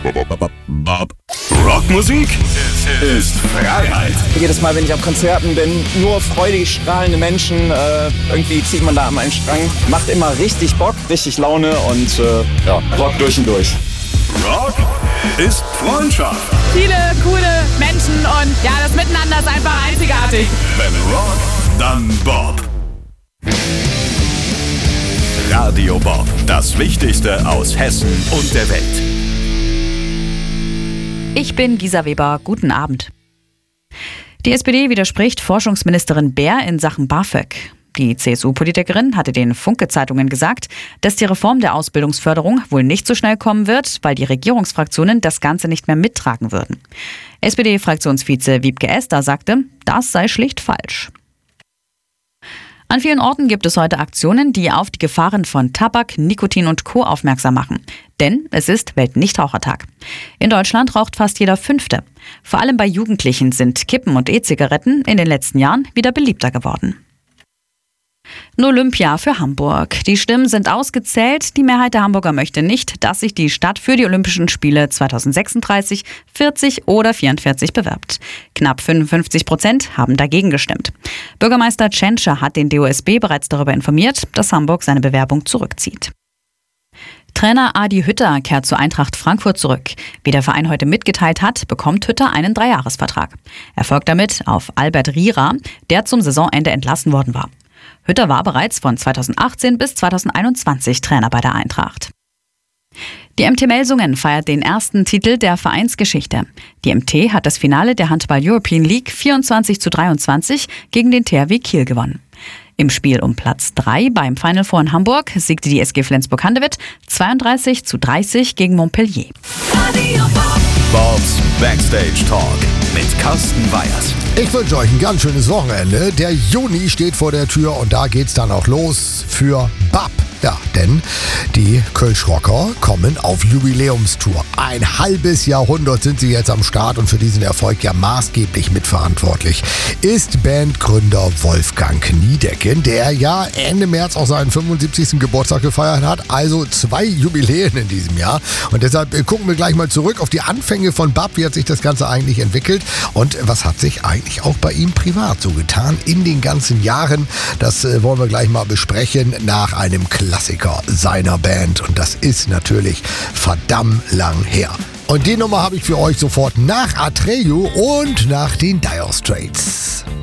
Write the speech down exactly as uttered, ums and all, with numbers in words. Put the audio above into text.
Rockmusik ist Freiheit. Jedes Mal, wenn ich auf Konzerten bin, nur freudig strahlende Menschen. Äh, irgendwie zieht man da an einen Strang. Macht immer richtig Bock, richtig Laune und äh, ja, Rock durch und durch. Rock ist Freundschaft. Viele coole Menschen und ja, das Miteinander ist einfach einzigartig. Wenn Rock, dann Bob. Radio Bob, das Wichtigste aus Hessen und der Welt. Ich bin Gisa Weber, guten Abend. Die S P D widerspricht Forschungsministerin Baer in Sachen BAföG. Die C S U-Politikerin hatte den Funke-Zeitungen gesagt, dass die Reform der Ausbildungsförderung wohl nicht so schnell kommen wird, weil die Regierungsfraktionen das Ganze nicht mehr mittragen würden. S P D-Fraktionsvize Wiebke Esder sagte, das sei schlicht falsch. An vielen Orten gibt es heute Aktionen, die auf die Gefahren von Tabak, Nikotin und Co. aufmerksam machen. Denn es ist Weltnichtrauchertag. In Deutschland raucht fast jeder Fünfte. Vor allem bei Jugendlichen sind Kippen und E-Zigaretten in den letzten Jahren wieder beliebter geworden. Ein Olympia für Hamburg. Die Stimmen sind ausgezählt. Die Mehrheit der Hamburger möchte nicht, dass sich die Stadt für die Olympischen Spiele zweitausendsechsunddreißig, vierzig oder vierundvierzig bewirbt. Knapp fünfundfünfzig Prozent haben dagegen gestimmt. Bürgermeister Tschentscher hat den D O S B bereits darüber informiert, dass Hamburg seine Bewerbung zurückzieht. Trainer Adi Hütter kehrt zu Eintracht Frankfurt zurück. Wie der Verein heute mitgeteilt hat, bekommt Hütter einen Dreijahresvertrag. Er folgt damit auf Albert Rierer, der zum Saisonende entlassen worden war. Hütter war bereits von zweitausendachtzehn bis zweitausendeinundzwanzig Trainer bei der Eintracht. Die M T Melsungen feiert den ersten Titel der Vereinsgeschichte. Die M T hat das Finale der Handball European League vierundzwanzig zu dreiundzwanzig gegen den T H W Kiel gewonnen. Im Spiel um Platz drei beim Final Four in Hamburg siegte die S G Flensburg-Handewitt zweiunddreißig zu dreißig gegen Montpellier. Bobs Backstage Talk mit Carsten Weyers. Ich wünsche euch ein ganz schönes Wochenende. Der Juni steht vor der Tür und da geht's dann auch los für B A P. Ja, denn die Kölsch-Rocker kommen auf Jubiläumstour. Ein halbes Jahrhundert sind sie jetzt am Start und für diesen Erfolg ja maßgeblich mitverantwortlich ist Bandgründer Wolfgang Niedecken, der ja Ende März auch seinen fünfundsiebzigsten Geburtstag gefeiert hat. Also zwei Jubiläen in diesem Jahr. Und deshalb gucken wir gleich mal zurück auf die Anfänge von B A P. Wie hat sich das Ganze eigentlich entwickelt und was hat sich eigentlich auch bei ihm privat so getan in den ganzen Jahren? Das äh, wollen wir gleich mal besprechen nach einem Klassiker seiner Band und das ist natürlich verdammt lang her. Und die Nummer habe ich für euch sofort nach Atreyu und nach den Dire Straits.